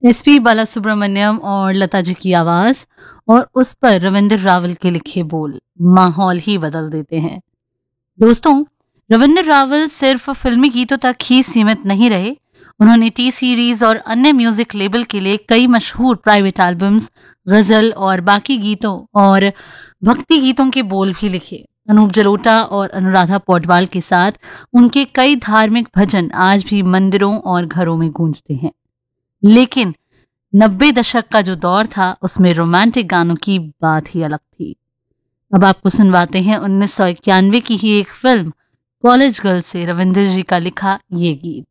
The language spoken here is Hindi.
एसपी बालासुब्रमण्यम और लता जी की आवाज और उस पर रविंद्र रावल के लिखे बोल माहौल ही बदल देते हैं। दोस्तों, रविंद्र रावल सिर्फ फिल्मी गीतों तक ही सीमित नहीं रहे। उन्होंने टी सीरीज और अन्य म्यूजिक लेबल के लिए कई मशहूर प्राइवेट एल्बम्स, गजल और बाकी गीतों और भक्ति गीतों के बोल भी लिखे। अनूप जलोटा और अनुराधा पौडवाल के साथ उनके कई धार्मिक भजन आज भी मंदिरों और घरों में गूंजते हैं। लेकिन 90 दशक का जो दौर था उसमें रोमांटिक गानों की बात ही अलग थी। अब आपको सुनवाते हैं 1991 की ही एक फिल्म कॉलेज गर्ल से रविंद्र जी का लिखा ये गीत।